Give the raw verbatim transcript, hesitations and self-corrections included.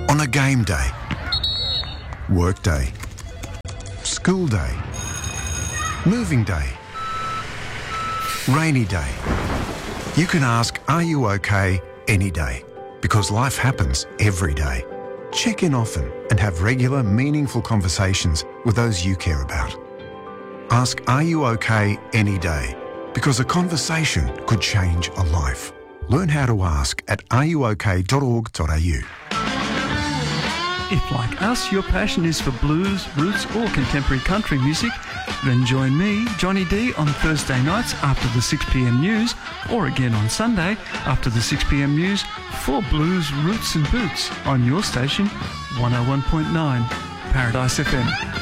On a game day, work day, school day, moving day, rainy day. You can ask, are you okay, any day, because life happens every day. Check in often and have regular, meaningful conversations with those you care about. Ask, are you okay, any day, because a conversation could change a life. Learn how to ask at are you okay dot org dot a u. If, like us, your passion is for blues, roots or contemporary country music, then join me, Johnny D, on Thursday nights after the six p m news, or again on Sunday after the six p m news, for Blues, Roots and Boots on your station, one oh one point nine, Paradise F M.